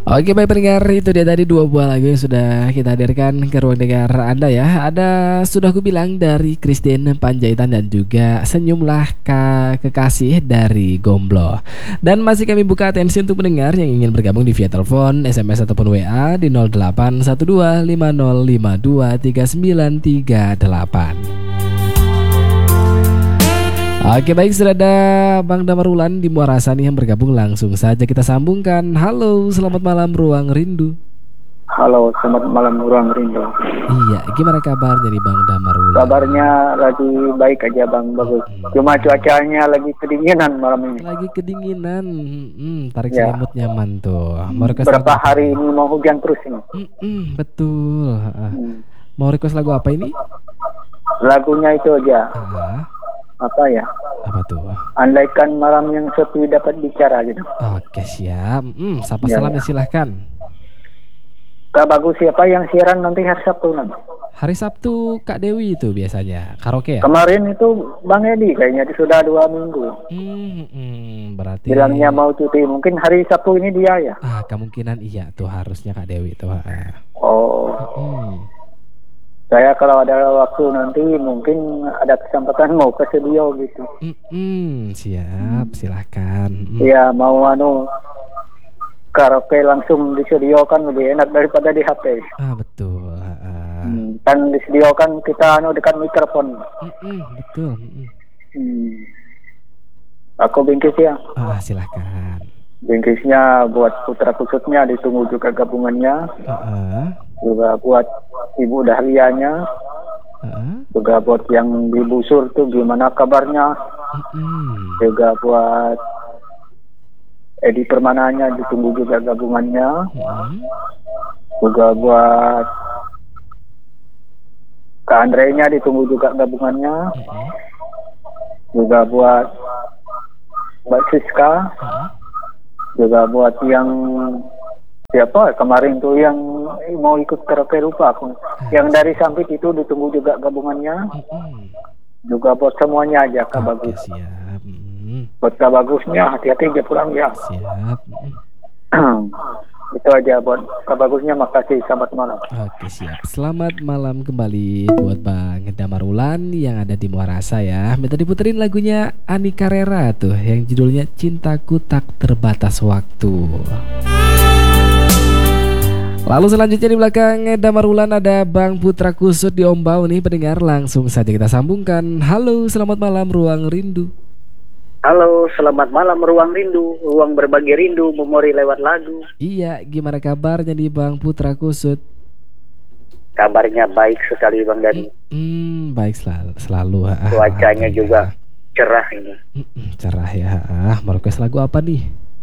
Oke baik pendengar, itu dia tadi dua buah lagu yang sudah kita hadirkan ke ruang dengar Anda ya. Ada Sudah Ku Bilang dari Christine Panjaitan dan juga Senyumlah Kekasih dari Gomblo. Dan masih kami buka atensi untuk pendengar yang ingin bergabung di via telepon, SMS ataupun WA di 081250523938. Oke baik, sudah ada Bang Damarulan di Muara Asani yang bergabung, langsung saja kita sambungkan. Halo, selamat malam Ruang Rindu. Halo, selamat malam Ruang Rindu. Iya, gimana kabarnya nih Bang Damarulan? Kabarnya lagi baik aja Bang, bagus. Cuma cuacanya lagi kedinginan malam ini. Lagi kedinginan, tarik selimut nyaman tuh. Mau request berapa hari ini mau hujan terus ini. Betul. Mau request lagu apa ini? Lagunya itu aja. Apa ya? Apa tuh? Andaikan malam yang sepi dapat bicara gitu. Oke siap. Sapa salamnya silahkan. Kak Bagus siapa yang siaran nanti hari Sabtu nanti? Hari Sabtu Kak Dewi itu biasanya karaoke ya? Kemarin itu Bang Edi kayaknya sudah 2 minggu. Berarti bilangnya mau cuti, mungkin hari Sabtu ini dia ya? Kemungkinan iya tuh, harusnya Kak Dewi tuh. Saya kalau ada waktu nanti mungkin ada kesempatan mau ke studio gitu. Siap, silahkan. Iya, mau karaoke langsung di studio kan lebih enak daripada di HP. Betul. Kan di studio kan kita dekat mikrofon. Betul. Aku bingkis ya. Silahkan. Bingkisnya buat putra kusutnya, ditunggu juga gabungannya. Juga buat Ibu Dahlianya. Juga buat yang di Busur tuh gimana kabarnya. Juga buat Edi Permananya, ditunggu juga gabungannya. Juga buat Kak Andre-nya, ditunggu juga gabungannya. Juga buat Mbak Siska. Juga buat yang siapa kemarin tuh yang mau ikut karaoke, lupa aku. Yang dari Sampit itu ditunggu juga gabungannya. Juga buat semuanya aja Kak Bagus. Siap. Buat Kak Bagusnya hati-hati aja pulang ya. Siap. Itu aja buat Kak Bagusnya, makasih, selamat malam. Oke siap. Selamat malam kembali buat Bang Damarulan yang ada di Muarasa ya. Minta diputerin lagunya Ani Carrera tuh yang judulnya Cintaku Tak Terbatas Waktu. Lalu selanjutnya di belakang Damarulan ada Bang Putra Kusut di Ombau nih pendengar, langsung saja kita sambungkan. Halo, selamat malam Ruang Rindu. Halo, selamat malam Ruang Rindu, ruang berbagi rindu, memori lewat lagu. Iya, gimana kabarnya nih Bang Putra Kusut? Kabarnya baik sekali Bang Dani. Baik selalu. Cuacanya juga cerah ini. Cerah ya. Mau request lagu apa nih?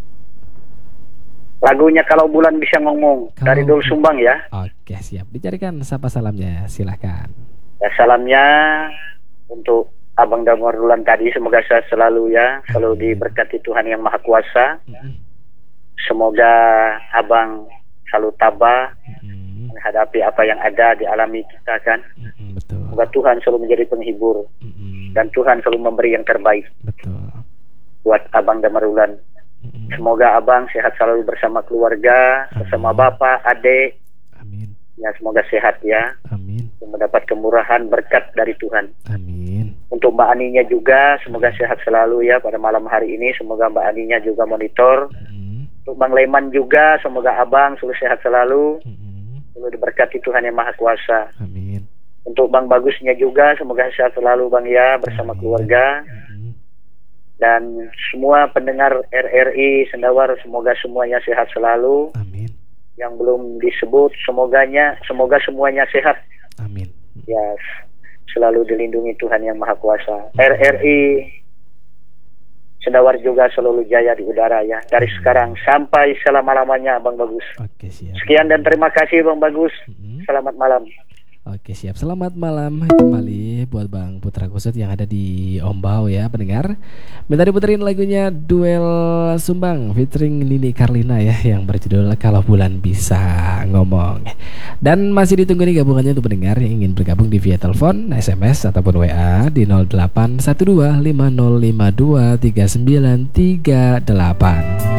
Lagunya Kalau Bulan Bisa Ngomong dari Dul Sumbang ya. Oke siap, dicarikan sapa salamnya, silahkan. Ya, salamnya untuk Abang Damarulan tadi, semoga sehat selalu ya, selalu diberkati Tuhan Yang Maha Kuasa. Semoga Abang selalu tabah menghadapi apa yang ada dialami kita kan. Betul. Semoga Tuhan selalu menjadi penghibur dan Tuhan selalu memberi yang terbaik. Betul. Buat Abang Damarulan. Semoga Abang sehat selalu bersama keluarga, bersama bapak, adik. Amin. Ya, semoga sehat ya. Amin. Mendapat kemurahan berkat dari Tuhan. Amin. Untuk Mbak Aninya juga semoga sehat selalu ya pada malam hari ini. Semoga Mbak Aninya juga monitor. Untuk Bang Leman juga semoga Abang selalu sehat selalu. Selalu diberkati Tuhan Yang Maha Kuasa. Amin. Untuk Bang Bagusnya juga semoga sehat selalu Bang ya, bersama keluarga. Dan semua pendengar RRI Sendawar semoga semuanya sehat selalu. Amin. Yang belum disebut semoga semuanya sehat. Amin. Ya, selalu dilindungi Tuhan Yang Maha Kuasa. RRI Sendawar juga selalu jaya di udara ya, dari sekarang sampai selama-lamanya Bang Bagus. Oke siap. Sekian dan terima kasih Bang Bagus. Selamat malam. Oke siap, selamat malam kembali buat Bang Putra Kusut yang ada di Ombau ya pendengar. Minta diputerin lagunya Duel Sumbang featuring Nini Carlina ya, yang berjudul Kalau Bulan Bisa Ngomong. Dan masih ditunggu nih gabungannya untuk pendengar yang ingin bergabung di via telepon, SMS ataupun WA di 081250523938.